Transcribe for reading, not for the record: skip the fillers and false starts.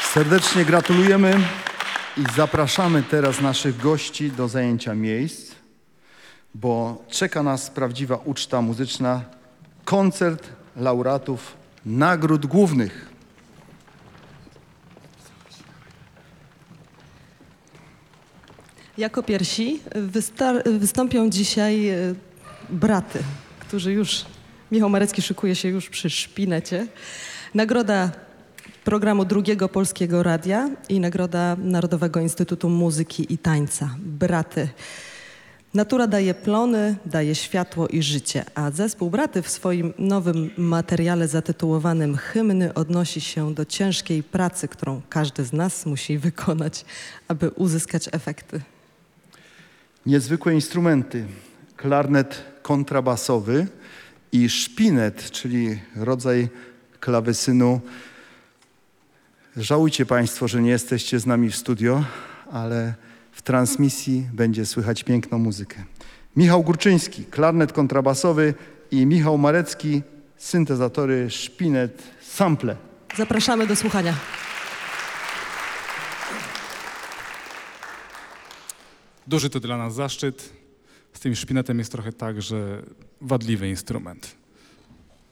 Serdecznie gratulujemy i zapraszamy teraz naszych gości do zajęcia miejsc, bo czeka nas prawdziwa uczta muzyczna, koncert laureatów nagród głównych. Jako pierwsi wystąpią dzisiaj braty, którzy już, Michał Marecki szykuje się już przy szpinecie. Nagroda programu Drugiego Polskiego Radia i Nagroda Narodowego Instytutu Muzyki i Tańca. Braty. Natura daje plony, daje światło i życie, a zespół Braty w swoim nowym materiale zatytułowanym Hymny odnosi się do ciężkiej pracy, którą każdy z nas musi wykonać, aby uzyskać efekty. Niezwykłe instrumenty, klarnet kontrabasowy i szpinet, czyli rodzaj klawesynu. Żałujcie Państwo, że nie jesteście z nami w studio, ale w transmisji będzie słychać piękną muzykę. Michał Górczyński, klarnet kontrabasowy i Michał Marecki, syntezatory, szpinet, sample. Zapraszamy do słuchania. Duży to dla nas zaszczyt. Z tym szpinetem jest trochę tak, że wadliwy instrument.